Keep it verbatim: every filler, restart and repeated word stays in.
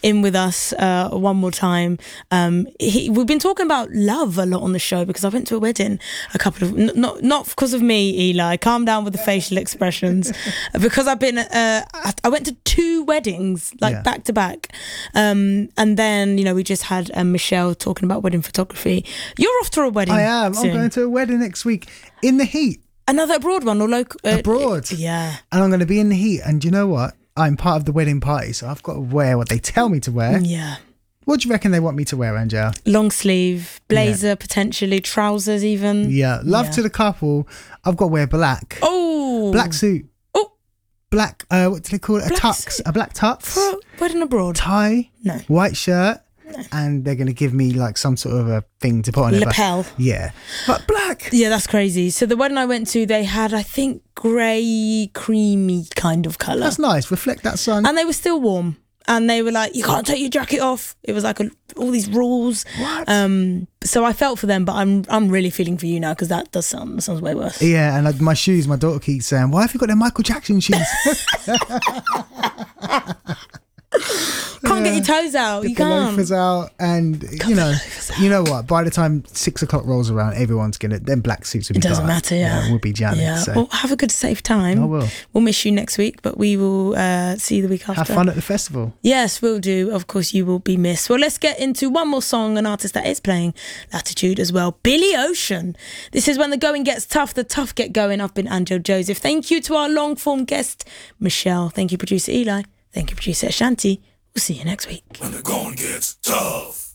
in with us uh, one more time. Um, he, we've been talking about love a lot on the show because I went to a wedding a couple of, n- not not because of me, Eli, calm down with the facial expressions, because I've been, uh, I, I went to two weddings, like Yeah. back to back. Um, and then, you know, we just had um, Michelle talking about wedding photography. You're off to a wedding. I am. soon. I'm going to a wedding next week in the heat. Another abroad one or local? Uh, Abroad. Yeah. And I'm going to be in the heat. And you know what? I'm part of the wedding party, so I've got to wear what they tell me to wear. Yeah. What do you reckon they want me to wear, Angel? Long sleeve, blazer, potentially, trousers even. Yeah. Love Yeah. to the couple. I've got to wear black. Oh. Black suit. Oh. Black, uh, what do they call it? A Black tux. suit. A black tux. For a wedding abroad. Tie. No. White shirt. And they're going to give me like some sort of a thing to put on it. but- Lapel. Yeah. But black. Yeah, that's crazy. So the wedding I went to, they had, I think, grey, creamy kind of colour. That's nice. Reflect that sun. And they were still warm. And they were like, you can't take your jacket off. It was like a, all these rules. What? Um, so I felt for them, but I'm I'm really feeling for you now because that does sound, that sounds way worse. Yeah, and like my shoes, my daughter keeps saying, why have you got them Michael Jackson shoes? Can't get your toes out. Get You the can't. loafers out, and you know, you know what? By the time six o'clock rolls around, everyone's gonna. Then black suits will be. It doesn't dark. matter, yeah. we'll be jamming. Yeah. So Well, have a good, safe time. I will. We'll miss you next week, but we will uh, see you the week after. have fun at the festival. Yes, we'll do. Of course, you will be missed. Well, let's get into one more song, an artist that is playing Latitude as well. Billy Ocean. This is when the going gets tough, the tough get going. I've been Angel Joseph. Thank you to our long form guest, Michelle. Thank you, producer Eli. Thank you, producer Ashanti. We'll see you next week. When the going gets tough.